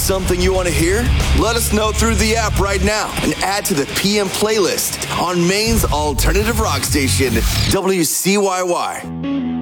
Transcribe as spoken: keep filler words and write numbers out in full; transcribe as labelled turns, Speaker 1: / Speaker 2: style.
Speaker 1: something you want to hear? Let us know through the app right now and add to the P M playlist on Maine's alternative rock station, W C Y Y.